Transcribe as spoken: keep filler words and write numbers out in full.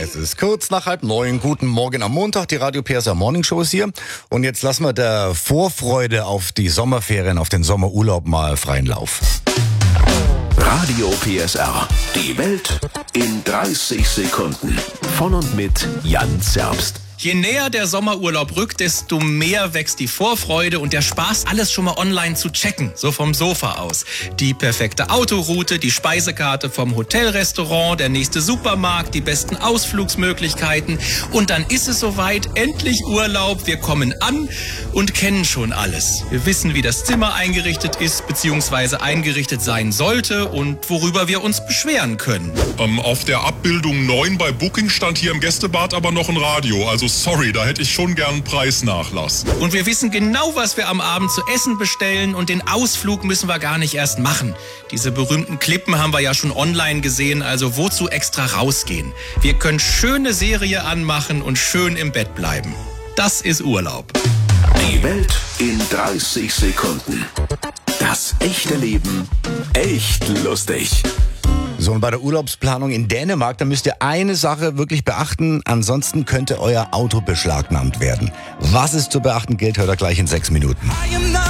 Es ist kurz nach halb neun. Guten Morgen am Montag. Die Radio P S R Morning Show ist hier. Und jetzt lassen wir der Vorfreude auf die Sommerferien, auf den Sommerurlaub mal freien Lauf. Radio P S R. Die Welt in dreißig Sekunden. Von und mit Jan Zerbst. Je näher der Sommerurlaub rückt, desto mehr wächst die Vorfreude und der Spaß, alles schon mal online zu checken, so vom Sofa aus. Die perfekte Autoroute, die Speisekarte vom Hotelrestaurant, der nächste Supermarkt, die besten Ausflugsmöglichkeiten. Und dann ist es soweit, endlich Urlaub, wir kommen an und kennen schon alles. Wir wissen, wie das Zimmer eingerichtet ist, beziehungsweise eingerichtet sein sollte und worüber wir uns beschweren können. Ähm, auf der Abbildung neun bei Booking stand hier im Gästebad aber noch ein Radio, also sorry, da hätte ich schon gern einen Preisnachlass. Und wir wissen genau, was wir am Abend zu essen bestellen und den Ausflug müssen wir gar nicht erst machen. Diese berühmten Klippen haben wir ja schon online gesehen, also wozu extra rausgehen? Wir können schöne Serie anmachen und schön im Bett bleiben. Das ist Urlaub. Die Welt in dreißig Sekunden. Das echte Leben echt lustig. So, und bei der Urlaubsplanung in Dänemark, da müsst ihr eine Sache wirklich beachten, ansonsten könnte euer Auto beschlagnahmt werden. Was ist zu beachten gilt, hört ihr gleich in sechs Minuten.